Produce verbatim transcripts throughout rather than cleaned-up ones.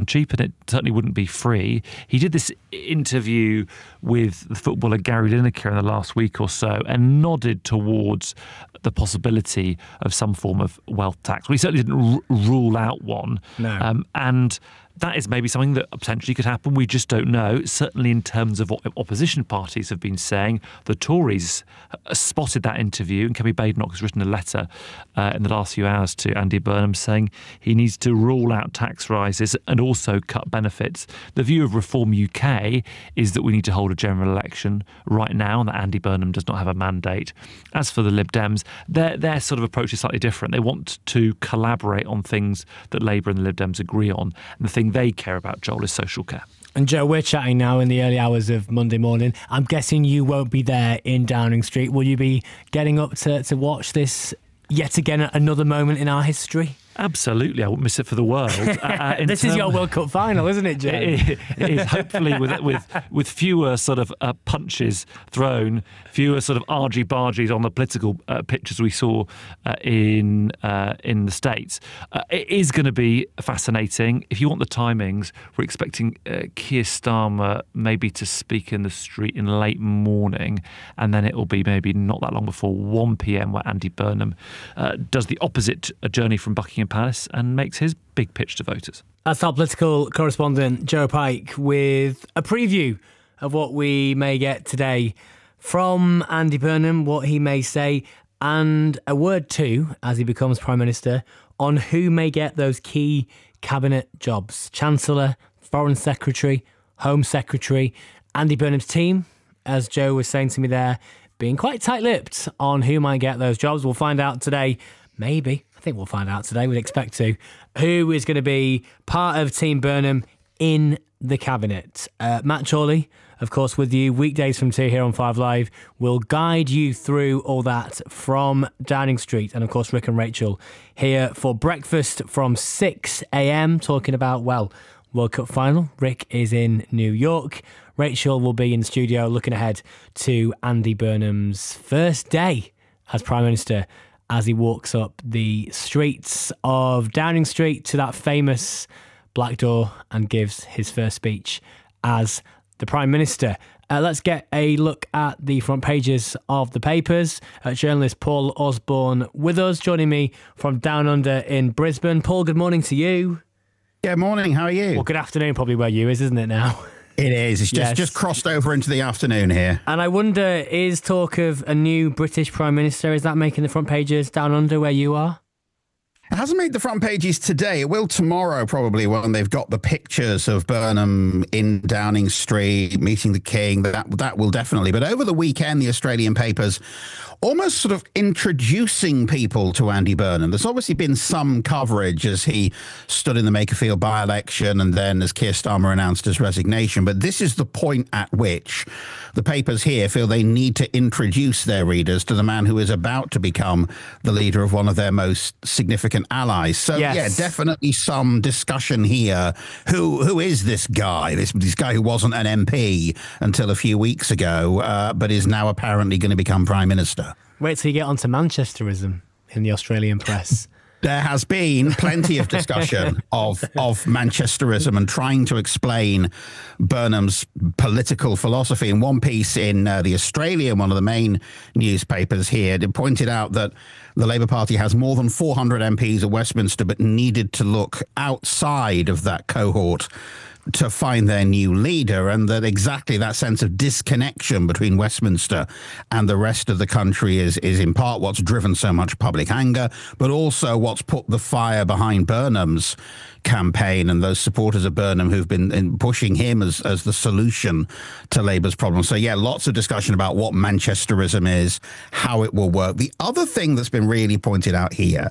cheap, and it certainly wouldn't be free. He did this interview with the footballer Gary Lineker in the last week or so and nodded towards the possibility of some form of wealth tax. Well, he certainly didn't r- rule out one. No. Um, and that is maybe something that potentially could happen. We just don't know. Certainly in terms of what opposition parties have been saying, the Tories spotted that interview, and Kemi Badenoch has written a letter uh, in the last few hours to Andy Burnham saying he needs to rule out tax rises and also cut benefits. The view of Reform U K is that we need to hold a general election right now and that Andy Burnham does not have a mandate. As for the Lib Dems, their, their sort of approach is slightly different. They want to collaborate on things that Labour and the Lib Dems agree on. And the thing they care about, Joel, is social care. And Joe, we're chatting now in the early hours of Monday morning. I'm guessing you won't be there in Downing Street. Will you be getting up to, to watch this yet again, another moment in our history? Absolutely, I wouldn't miss it for the world. Uh, this term, is your World Cup final, isn't it, Joe? It, it is, hopefully with with with fewer sort of uh, punches thrown, fewer sort of argy-bargies on the political uh, pitches we saw uh, in uh, in the States. Uh, it is going to be fascinating. If you want the timings, we're expecting uh, Keir Starmer maybe to speak in the street in late morning, and then it will be maybe not that long before one p.m. where Andy Burnham uh, does the opposite a journey from Buckingham Palace and makes his big pitch to voters. That's our political correspondent Joe Pike with a preview of what we may get today from Andy Burnham, what he may say, and a word too, as he becomes Prime Minister, on who may get those key cabinet jobs. Chancellor, Foreign Secretary, Home Secretary. Andy Burnham's team, as Joe was saying to me there, being quite tight-lipped on who might get those jobs. We'll find out today, maybe. I think we'll find out today, we'd expect to, who is going to be part of Team Burnham in the Cabinet. Uh, Matt Chorley, of course, with you weekdays from two here on Five Live, will guide you through all that from Downing Street. And of course, Rick and Rachel here for breakfast from six a.m. talking about, well, World Cup final. Rick is in New York. Rachel will be in the studio looking ahead to Andy Burnham's first day as Prime Minister, as he walks up the streets of Downing Street to that famous Black Door and gives his first speech as the Prime Minister. Uh, let's get a look at the front pages of the papers. Uh, journalist Paul Osborne with us, joining me from Down Under in Brisbane. Paul, good morning to you. Yeah, morning. How are you? Well, good afternoon, probably where you is, isn't it now? It is. It's just, yes. just crossed over into the afternoon here. And I wonder, is talk of a new British Prime Minister, is that making the front pages Down Under where you are? It hasn't made the front pages today. It will tomorrow, probably, when they've got the pictures of Burnham in Downing Street meeting the King. That that will definitely. But over the weekend, the Australian papers almost sort of introducing people to Andy Burnham. There's obviously been some coverage as he stood in the Makerfield by-election and then as Keir Starmer announced his resignation. But this is the point at which the papers here feel they need to introduce their readers to the man who is about to become the leader of one of their most significant allies. So, yes. yeah, definitely some discussion here. Who Who is this guy? This, this guy who wasn't an M P until a few weeks ago, uh, but is now apparently going to become Prime Minister. Wait till you get onto Manchesterism in the Australian press. There has been plenty of discussion of, of Manchesterism and trying to explain Burnham's political philosophy. In one piece in uh, The Australian, one of the main newspapers here, it pointed out that the Labour Party has more than four hundred M Ps at Westminster, but needed to look outside of that cohort to find their new leader, and that exactly that sense of disconnection between Westminster and the rest of the country is is in part what's driven so much public anger, but also what's put the fire behind Burnham's campaign and those supporters of Burnham who've been in pushing him as, as the solution to Labour's problem. So, yeah, lots of discussion about what Manchesterism is, how it will work. The other thing that's been really pointed out here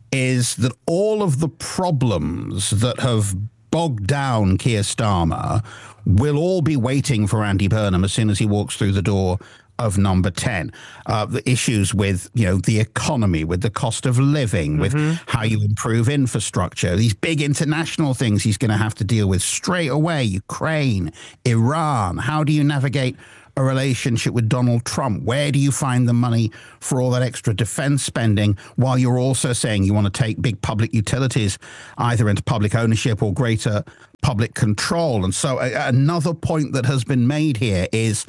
is that all of the problems that have bogged down Keir Starmer will all be waiting for Andy Burnham as soon as he walks through the door of number ten. Uh, the issues with, you know, the economy, with the cost of living, with mm-hmm. how you improve infrastructure, these big international things he's going to have to deal with straight away. Ukraine, Iran. How do you navigate a relationship with Donald Trump? Where do you find the money for all that extra defense spending while you're also saying you want to take big public utilities either into public ownership or greater public control. And so a, another point that has been made here is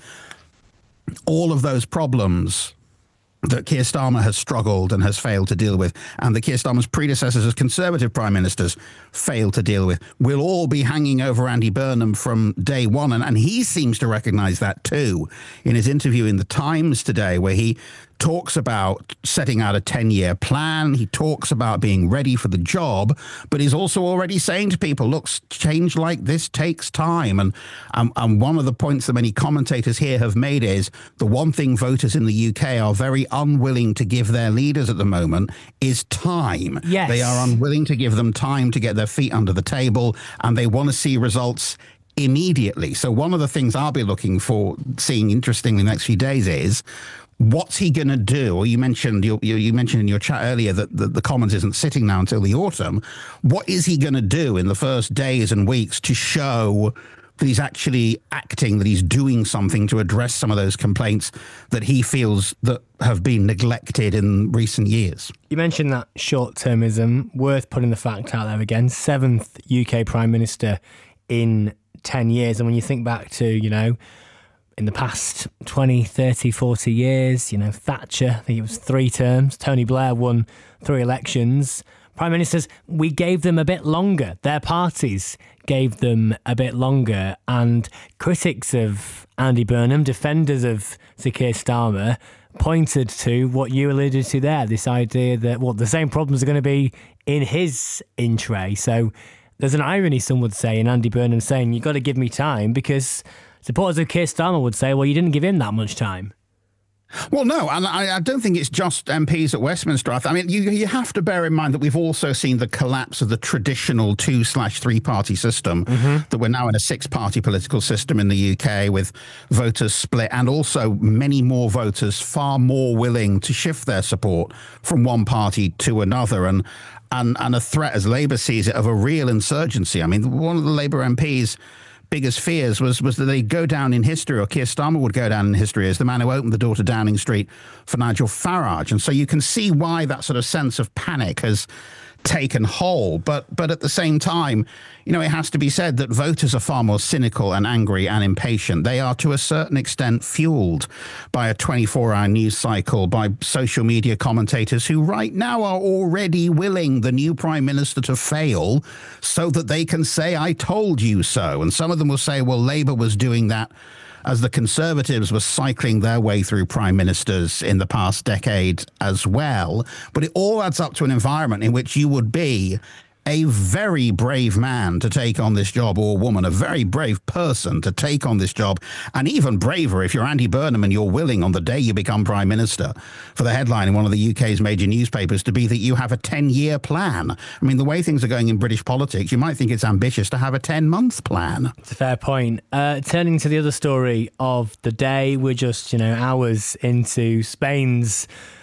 all of those problems that Keir Starmer has struggled and has failed to deal with, and the Keir Starmer's predecessors as Conservative prime ministers failed to deal with, will all be hanging over Andy Burnham from day one. And, and he seems to recognise that too in his interview in The Times today, where he talks about setting out a ten-year plan. He talks about being ready for the job, but he's also already saying to people, look, change like this takes time. And, um, and one of the points that many commentators here have made is the one thing voters in the U K are very unwilling to give their leaders at the moment is time. Yes. They are unwilling to give them time to get their feet under the table, and they want to see results immediately. So one of the things I'll be looking for, seeing interestingly in the next few days is, what's he going to do? Or you mentioned you, you, you mentioned in your chat earlier that the, the Commons isn't sitting now until the autumn. What is he going to do in the first days and weeks to show that he's actually acting, that he's doing something to address some of those complaints that he feels that have been neglected in recent years? You mentioned that short-termism, worth putting the fact out there again, seventh U K Prime Minister in ten years. And when you think back to, you know, in the past twenty, thirty, forty years, you know, Thatcher, I think it was three terms. Tony Blair won three elections. Prime Ministers, we gave them a bit longer. Their parties gave them a bit longer. And critics of Andy Burnham, defenders of Sir Keir Starmer, pointed to what you alluded to there, this idea that, well, the same problems are going to be in his in tray. So there's an irony, some would say, in Andy Burnham saying, you've got to give me time, because supporters of Keir Starmer would say, well, you didn't give him that much time. Well, no, and I, I don't think it's just M Ps at Westminster. I mean, you you have to bear in mind that we've also seen the collapse of the traditional two slash three party system, mm-hmm. that we're now in a six party political system in the U K with voters split, and also many more voters far more willing to shift their support from one party to another. And and, and a threat, as Labour sees it, of a real insurgency. I mean, one of the Labour M Ps' biggest fears was was that they'd go down in history, or Keir Starmer would go down in history as the man who opened the door to Downing Street for Nigel Farage. And so you can see why that sort of sense of panic has taken hold. But but at the same time, you know, it has to be said that voters are far more cynical and angry and impatient. They are to a certain extent fueled by a twenty-four hour news cycle, by social media commentators who right now are already willing the new prime minister to fail so that they can say, I told you so. And some of them will say, well, Labour was doing that as the Conservatives were cycling their way through prime ministers in the past decade as well. But it all adds up to an environment in which you would be a very brave man to take on this job, or woman, a very brave person to take on this job, and even braver if you're Andy Burnham and you're willing on the day you become prime minister for the headline in one of the U K's major newspapers to be that you have a ten-year plan. I mean, the way things are going in British politics, you might think it's ambitious to have a ten-month plan. It's a fair point. Uh, turning to the other story of the day, we're just, you know, hours into Spain's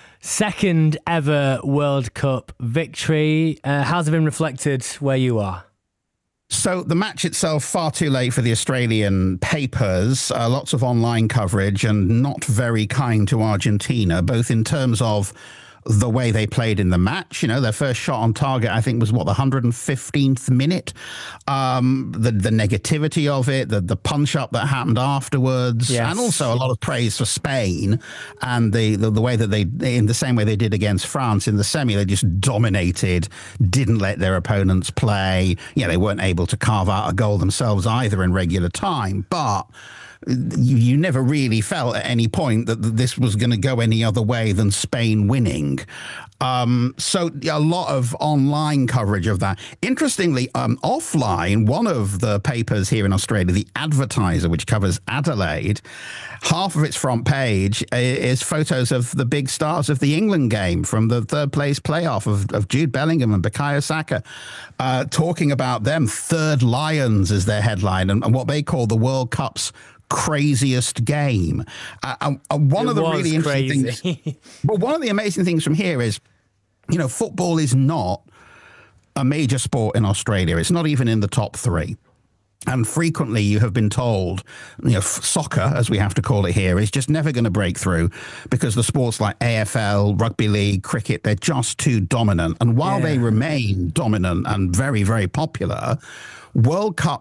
second ever World Cup victory. Uh, how's it been reflected where you are? So the match itself, far too late for the Australian papers. Uh, lots of online coverage and not very kind to Argentina, both in terms of the way they played in the match. You know, their first shot on target, I think, was what, the one hundred fifteenth minute. Um, the the negativity of it, the the punch up that happened afterwards, yes. And also a lot of praise for Spain and the, the the way that they, in the same way they did against France in the semi, they just dominated, didn't let their opponents play. Yeah, they weren't able to carve out a goal themselves either in regular time, but You, you never really felt at any point that this was going to go any other way than Spain winning. Um, so a lot of online coverage of that. Interestingly, um, offline, one of the papers here in Australia, The Advertiser, which covers Adelaide, half of its front page is photos of the big stars of the England game from the third place playoff of, of Jude Bellingham and Bukayo Saka, uh, talking about them. Third Lions is their headline, and, and what they call the World Cup's craziest game. Uh, and one it of the really interesting crazy. things, but one of the amazing things from here is, you know, football is not a major sport in Australia. It's not even in the top three. And frequently you have been told, you know, f- soccer, as we have to call it here, is just never going to break through because the sports like A F L, rugby league, cricket, they're just too dominant. And while yeah. they remain dominant and very, very popular, World Cup